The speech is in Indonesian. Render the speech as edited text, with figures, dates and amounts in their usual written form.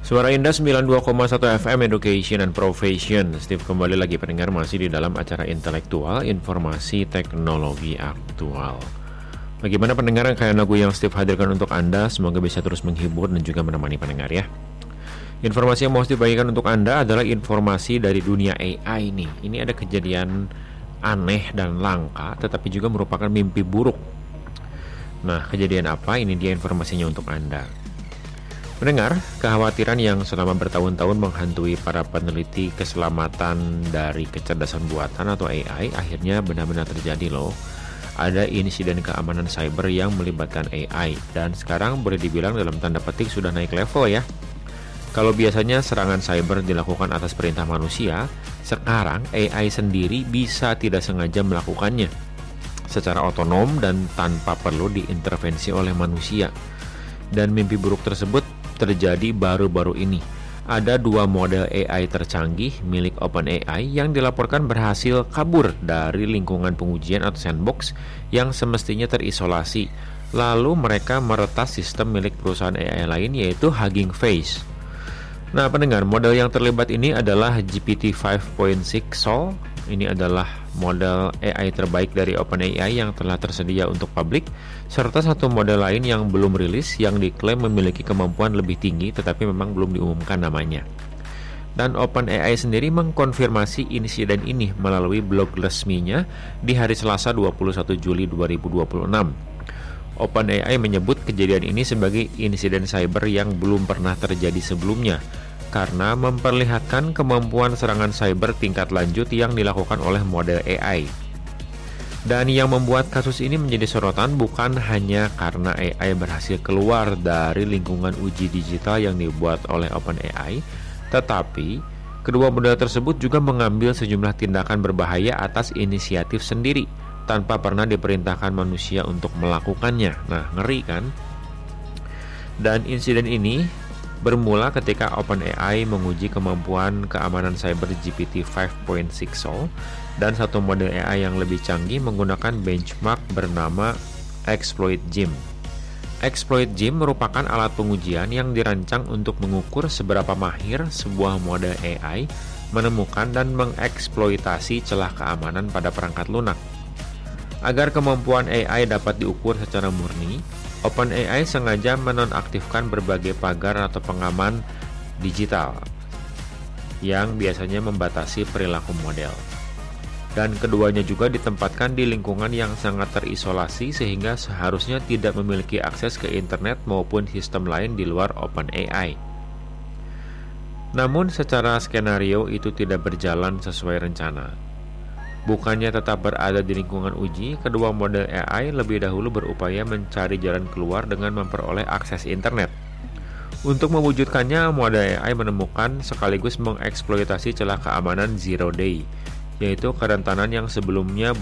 Suara Indah 92,1 FM Education and Profession. Steve kembali lagi pendengar, masih di dalam acara intelektual, informasi teknologi aktual. Bagaimana pendengar kayak lagu yang Steve hadirkan untuk Anda? Semoga bisa terus menghibur dan juga menemani pendengar ya. Informasi yang mau Steve bagikan untuk Anda adalah informasi dari dunia AI nih. Ini ada kejadian aneh dan langka, tetapi juga merupakan mimpi buruk. Nah, kejadian apa? Ini dia informasinya untuk Anda. Mendengar, kekhawatiran yang selama bertahun-tahun menghantui para peneliti keselamatan dari kecerdasan buatan atau AI akhirnya benar-benar terjadi loh. Ada insiden keamanan cyber yang melibatkan AI dan sekarang boleh dibilang dalam tanda petik sudah naik level ya. Kalau biasanya serangan cyber dilakukan atas perintah manusia, sekarang AI sendiri bisa tidak sengaja melakukannya secara otonom dan tanpa perlu diintervensi oleh manusia. Dan mimpi buruk tersebut terjadi baru-baru ini. Ada dua model AI tercanggih milik OpenAI yang dilaporkan berhasil kabur dari lingkungan pengujian atau sandbox yang semestinya terisolasi. Lalu mereka meretas sistem milik perusahaan AI lain yaitu Hugging Face. Nah, pendengar, model yang terlibat ini adalah GPT-5.6 Sol. Ini adalah model AI terbaik dari OpenAI yang telah tersedia untuk publik, serta satu model lain yang belum rilis yang diklaim memiliki kemampuan lebih tinggi tetapi memang belum diumumkan namanya. Dan OpenAI sendiri mengkonfirmasi insiden ini melalui blog resminya di hari Selasa 21 Juli 2026. OpenAI menyebut kejadian ini sebagai insiden cyber yang belum pernah terjadi sebelumnya, karena memperlihatkan kemampuan serangan cyber tingkat lanjut yang dilakukan oleh model AI. Dan yang membuat kasus ini menjadi sorotan bukan hanya karena AI berhasil keluar dari lingkungan uji digital yang dibuat oleh OpenAI, tetapi kedua model tersebut juga mengambil sejumlah tindakan berbahaya atas inisiatif sendiri, tanpa pernah diperintahkan manusia untuk melakukannya. Nah, ngeri kan? Dan insiden ini bermula ketika OpenAI menguji kemampuan keamanan cyber GPT-5.6 Sol dan satu model AI yang lebih canggih menggunakan benchmark bernama Exploit Gym. Exploit Gym merupakan alat pengujian yang dirancang untuk mengukur seberapa mahir sebuah model AI menemukan dan mengeksploitasi celah keamanan pada perangkat lunak. Agar kemampuan AI dapat diukur secara murni, OpenAI sengaja menonaktifkan berbagai pagar atau pengaman digital yang biasanya membatasi perilaku model. Dan keduanya juga ditempatkan di lingkungan yang sangat terisolasi sehingga seharusnya tidak memiliki akses ke internet maupun sistem lain di luar OpenAI. Namun secara skenario itu tidak berjalan sesuai rencana. Bukannya tetap berada di lingkungan uji, kedua model AI lebih dahulu berupaya mencari jalan keluar dengan memperoleh akses internet. Untuk mewujudkannya, model AI menemukan sekaligus mengeksploitasi celah keamanan Zero Day, yaitu kerentanan yang sebelumnya